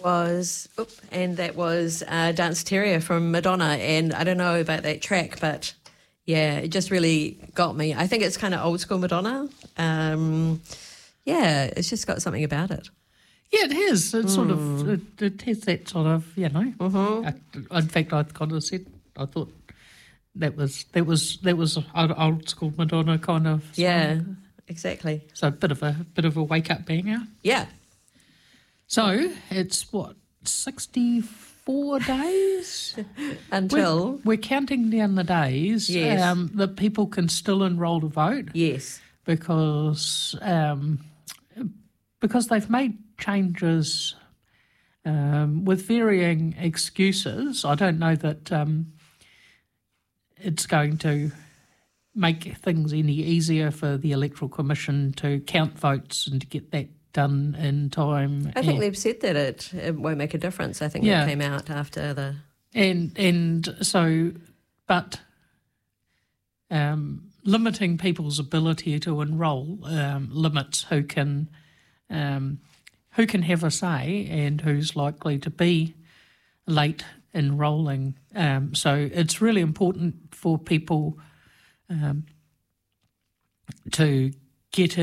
that was Dance Terrier from Madonna, and I don't know about that track, but yeah, it just really got me. I think it's kind of old school Madonna. It's just got something about it. Yeah, it has. It's sort of, it has that sort of, in fact, I kind of said, I thought that was old school Madonna kind of song. Yeah, exactly. So a bit of a wake up banger. Yeah. So it's 64 days until we're counting down the days. Yes. That people can still enrol to vote. Yes, because they've made changes with varying excuses. I don't know that it's going to make things any easier for the Electoral Commission to count votes and to get that done in time. I think they've said that it won't make a difference. I think it came out after the... Limiting people's ability to enrol limits who can have a say and who's likely to be late enrolling. So it's really important for people to get